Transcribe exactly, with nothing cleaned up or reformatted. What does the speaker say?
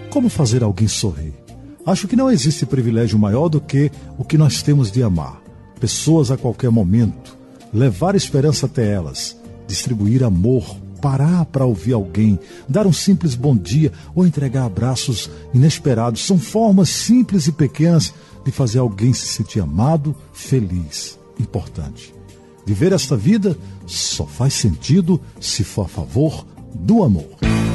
Como fazer alguém sorrir? Acho que não existe privilégio maior do que o que nós temos de amar pessoas a qualquer momento, levar esperança até elas, distribuir amor, parar para ouvir alguém, dar um simples bom dia ou entregar abraços inesperados. São formas simples e pequenas de fazer alguém se sentir amado, feliz, importante. Viver esta vida só faz sentido se for a favor do amor.